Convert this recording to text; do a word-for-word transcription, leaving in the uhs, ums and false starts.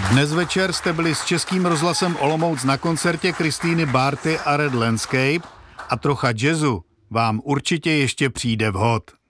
Dnes večer jste byli s Českým rozhlasem Olomouc na koncertě Kristýny Barty a Red Landscape a trocha jazzu vám určitě ještě přijde vhod.